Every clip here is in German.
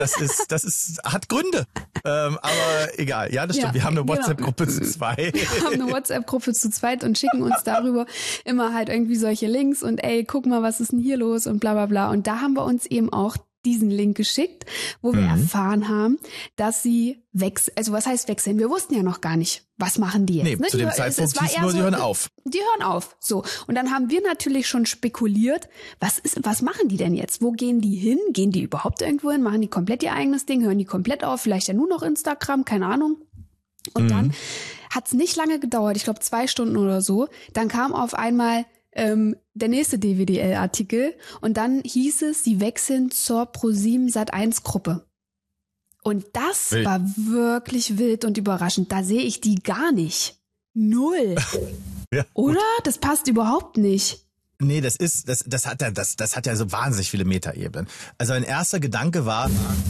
hat Gründe. Aber egal. Ja, das stimmt. Wir haben eine WhatsApp-Gruppe zu zweit. Wir haben eine WhatsApp-Gruppe zu zweit und schicken uns darüber immer halt irgendwie solche Links und ey, guck mal, was ist denn hier los und bla bla bla. Und da haben wir uns eben auch diesen Link geschickt, wo wir erfahren haben, dass sie wechseln. Also was heißt wechseln? Wir wussten ja noch gar nicht, was machen die jetzt. Nee, ne? zu dem Zeitpunkt hieß nur, sie hören auf. Die hören auf. So. Und dann haben wir natürlich schon spekuliert, was machen die denn jetzt? Wo gehen die hin? Gehen die überhaupt irgendwo hin? Machen die komplett ihr eigenes Ding? Hören die komplett auf? Vielleicht ja nur noch Instagram? Keine Ahnung. Und dann hat's nicht lange gedauert. Ich glaube 2 Stunden oder so. Dann kam auf einmal der nächste DWDL-Artikel und dann hieß es, sie wechseln zur ProSieben Sat.1 Gruppe. Und das war wirklich wild und überraschend. Da sehe ich die gar nicht. 0. Ja, oder? Das passt überhaupt nicht. Nee, das hat ja so wahnsinnig viele Metaebenen. Also ein erster Gedanke war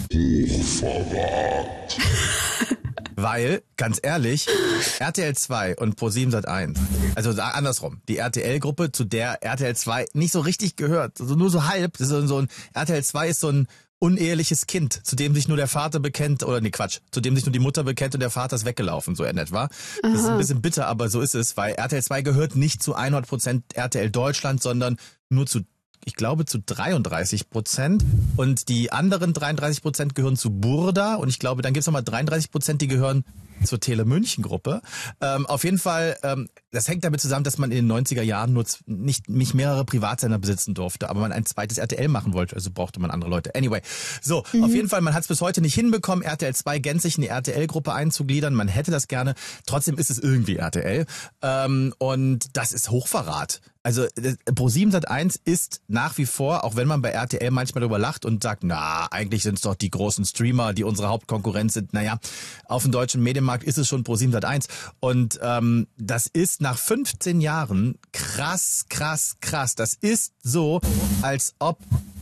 Hochverrat. Weil, ganz ehrlich, RTL 2 und ProSieben Sat.1, also andersrum, die RTL-Gruppe, zu der RTL 2 nicht so richtig gehört, also nur so halb, das ist so ein RTL 2 ist so ein uneheliches Kind, zu dem sich nur der Vater bekennt, oder nee, Quatsch, zu dem sich nur die Mutter bekennt und der Vater ist weggelaufen, so in etwa. Das ist ein bisschen bitter, aber so ist es, weil RTL 2 gehört nicht zu 100% RTL Deutschland, sondern nur zu, ich glaube, zu 33%. Und die anderen 33% gehören zu Burda. Und ich glaube, dann gibt's nochmal 33%, die gehören zur Tele München Gruppe. Auf jeden Fall, das hängt damit zusammen, dass man in den 90er Jahren nicht mehrere Privatsender besitzen durfte, aber man ein zweites RTL machen wollte, also brauchte man andere Leute. Anyway, so, auf jeden Fall, man hat es bis heute nicht hinbekommen, RTL 2 gänzlich in die RTL-Gruppe einzugliedern. Man hätte das gerne, trotzdem ist es irgendwie RTL. Und das ist Hochverrat. Also ProSieben Sat.1 ist nach wie vor, auch wenn man bei RTL manchmal darüber lacht und sagt, na, eigentlich sind es doch die großen Streamer, die unsere Hauptkonkurrenz sind. Naja, auf dem deutschen Medienmarkt ist es schon ProSieben Sat.1. Und das ist nach 15 Jahren krass. Das ist so, als ob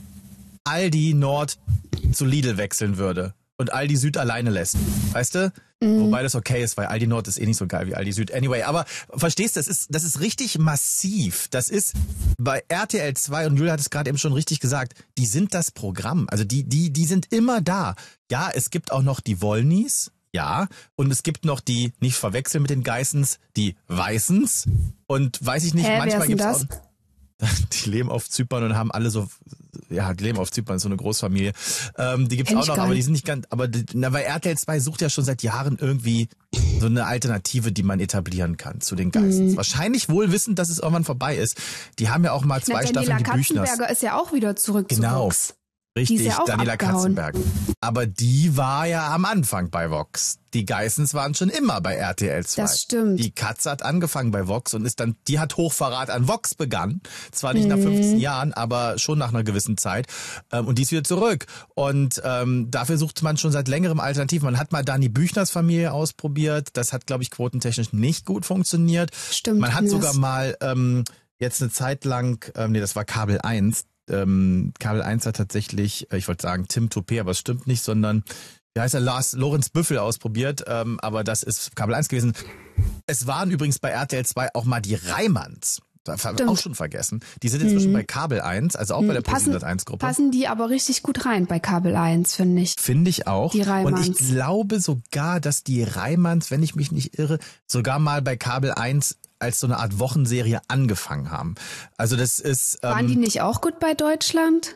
Aldi Nord zu Lidl wechseln würde und Aldi Süd alleine lässt. Weißt du? Wobei das okay ist, weil Aldi Nord ist eh nicht so geil wie Aldi Süd. Anyway, aber verstehst du, das ist richtig massiv. Das ist bei RTL 2, und Julia hat es gerade eben schon richtig gesagt, die sind das Programm. Also die sind immer da. Ja, es gibt auch noch die Wollnies. Ja, und es gibt noch die, nicht verwechseln mit den Geissens, die Weißens. Und weiß ich nicht, manchmal gibt's auch... Die leben auf Zypern und haben alle so, ja, die leben auf Zypern, ist so eine Großfamilie. Die gibt's auch noch, aber die sind nicht ganz, aber weil RTL 2 sucht ja schon seit Jahren irgendwie so eine Alternative, die man etablieren kann zu den Geissens. Wahrscheinlich wohl wissend, dass es irgendwann vorbei ist. Die haben ja auch mal 2 Staffeln die Büchners. Katzenberger ist ja auch wieder zurück zu Vox. Richtig, ja Daniela Katzenberg. Aber die war ja am Anfang bei Vox. Die Geissens waren schon immer bei RTL 2. Das stimmt. Die Katze hat angefangen bei Vox und die hat Hochverrat an Vox begann. Zwar nicht nach 15 Jahren, aber schon nach einer gewissen Zeit. Und die ist wieder zurück. Und dafür sucht man schon seit längerem Alternativen. Man hat mal Dani Büchners Familie ausprobiert. Das hat, glaube ich, quotentechnisch nicht gut funktioniert. Stimmt. Man hat sogar mal jetzt eine Zeit lang, das war Kabel 1, Kabel 1 hat tatsächlich, ich wollte sagen Tim Toupé, aber es stimmt nicht, sondern, wie heißt er, Lorenz Büffel ausprobiert, aber das ist Kabel 1 gewesen. Es waren übrigens bei RTL 2 auch mal die Reimanns. Das haben wir auch schon vergessen. Die sind inzwischen bei Kabel 1, also auch bei der ProSieben Sat.1 Gruppe. Passen die aber richtig gut rein bei Kabel 1, finde ich. Finde ich auch. Die Reimanns. Und ich glaube sogar, dass die Reimanns, wenn ich mich nicht irre, sogar mal bei Kabel 1 als so eine Art Wochenserie angefangen haben. Also das ist... Waren die nicht auch gut bei Deutschland?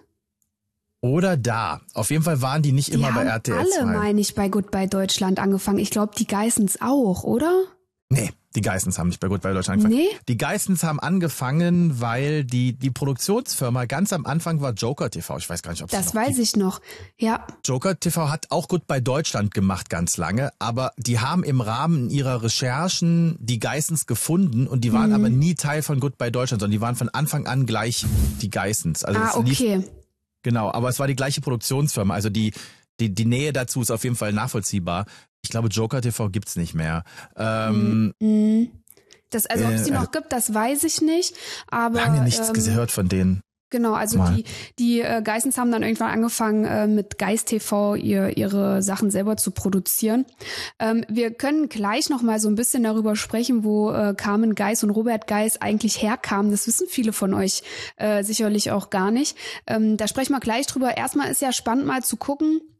Oder da. Auf jeden Fall waren die nicht immer bei RTL 2. Alle, meine ich, bei Goodbye Deutschland angefangen. Ich glaube, die Geissens auch, oder? Nee, die Geissens haben nicht bei Goodbye Deutschland angefangen. Nee? Die Geissens haben angefangen, weil die Produktionsfirma ganz am Anfang war Joker TV. Ich weiß gar nicht, ob es das weiß ich noch, ja. Joker TV hat auch Goodbye Deutschland gemacht ganz lange, aber die haben im Rahmen ihrer Recherchen die Geissens gefunden und die waren aber nie Teil von Goodbye Deutschland, sondern die waren von Anfang an gleich die Geissens. Also okay. Genau, aber es war die gleiche Produktionsfirma, also die Nähe dazu ist auf jeden Fall nachvollziehbar. Ich glaube, Joker TV gibt's nicht mehr. Ob es die noch gibt, das weiß ich nicht. Aber lange nichts gehört von denen. Genau, also die Geissens haben dann irgendwann angefangen mit Geist TV ihre Sachen selber zu produzieren. Wir können gleich noch mal so ein bisschen darüber sprechen, wo Carmen Geis und Robert Geis eigentlich herkamen. Das wissen viele von euch sicherlich auch gar nicht. Da sprechen wir gleich drüber. Erstmal ist ja spannend mal zu gucken,